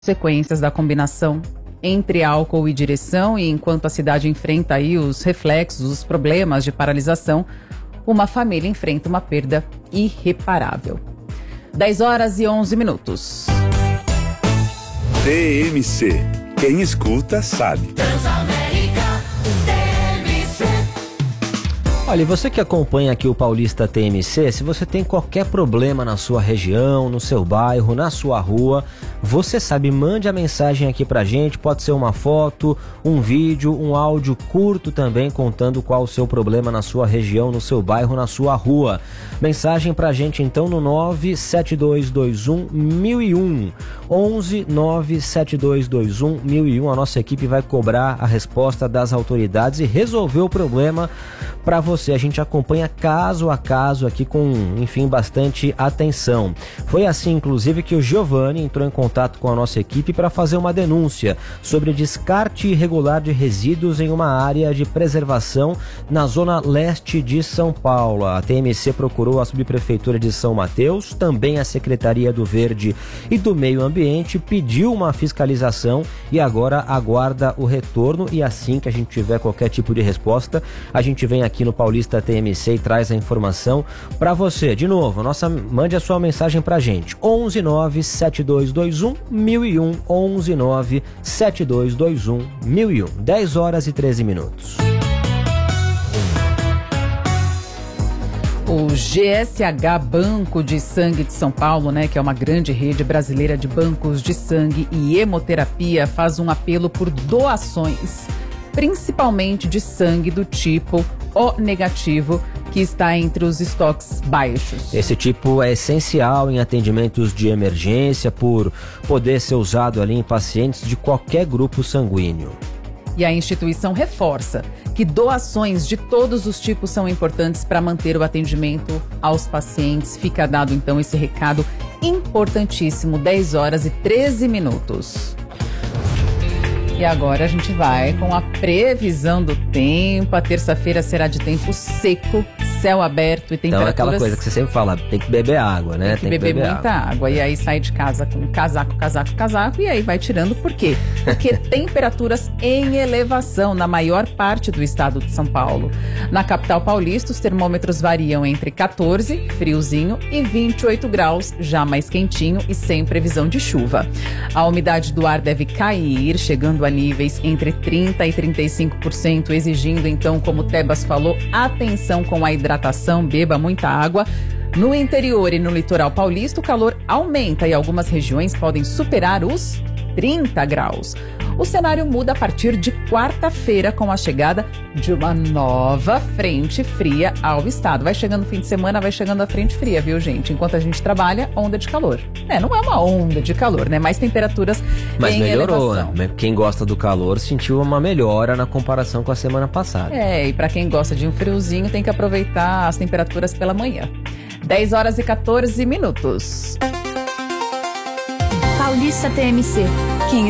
Consequências da combinação entre álcool e direção, e enquanto a cidade enfrenta aí os reflexos, os problemas de paralisação, uma família enfrenta uma perda irreparável. 10h11. TMC. Quem escuta sabe. Olha, e você que acompanha aqui o Paulista TMC, se você tem qualquer problema na sua região, no seu bairro, na sua rua, você sabe, mande a mensagem aqui pra gente, pode ser uma foto, um vídeo, um áudio curto também, contando qual o seu problema na sua região, no seu bairro, na sua rua. Mensagem pra gente então no 97221-1001, 11-97221-1001. A nossa equipe vai cobrar a resposta das autoridades e resolver o problema para você. A gente acompanha caso a caso aqui com, enfim, bastante atenção. Foi assim, inclusive, que o Giovanni entrou em contato com a nossa equipe para fazer uma denúncia sobre descarte irregular de resíduos em uma área de preservação na zona leste de São Paulo. A TMC procurou a Subprefeitura de São Mateus, também a Secretaria do Verde e do Meio Ambiente, pediu uma fiscalização e agora aguarda o retorno, e assim que a gente tiver qualquer tipo de resposta, a gente vem aqui no Paulista TMC e traz a informação para você. De novo, mande a sua mensagem pra gente, 11-97221-1001, 11-97221-1001, 10h13. O GSH Banco de Sangue de São Paulo, que é uma grande rede brasileira de bancos de sangue e hemoterapia, faz um apelo por doações, principalmente de sangue do tipo O negativo, que está entre os estoques baixos. Esse tipo é essencial em atendimentos de emergência, por poder ser usado ali em pacientes de qualquer grupo sanguíneo. E a instituição reforça que doações de todos os tipos são importantes para manter o atendimento aos pacientes. Fica dado então esse recado importantíssimo, 10h13. E agora a gente vai com a previsão do tempo. A terça-feira será de tempo seco, céu aberto e temperaturas... Então é aquela coisa que você sempre fala, tem que beber água, né? Tem que beber muita água. E aí sai de casa com casaco, e aí vai tirando. Por quê? Porque temperaturas em elevação na maior parte do estado de São Paulo. Na capital paulista, os termômetros variam entre 14, friozinho, e 28 graus, já mais quentinho e sem previsão de chuva. A umidade do ar deve cair, chegando a níveis entre 30% e 35%, exigindo então, como o Tebas falou, atenção com a hidratação, beba muita água. No interior e no litoral paulista, o calor aumenta e algumas regiões podem superar os 30 graus. O cenário muda a partir de quarta-feira com a chegada de uma nova frente fria ao estado. Vai chegando o fim de semana, vai chegando a frente fria, viu, gente? Enquanto a gente trabalha, onda de calor. Não é uma onda de calor, mais temperaturas mas em melhorou, elevação. né? Quem gosta do calor sentiu uma melhora na comparação com a semana passada. E para quem gosta de um friozinho, tem que aproveitar as temperaturas pela manhã. 10h14. Paulista TMC. Quem